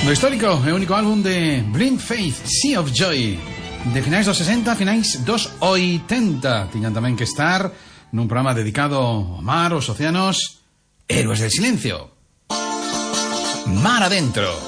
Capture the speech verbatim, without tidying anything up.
O histórico e único álbum de Blind Faith, Sea of Joy, de finais dos sesenta, finais dos oitenta. Tiñan tamén que estar nun programa dedicado ao mar, aos océanos, Héroes del Silencio. Mar adentro.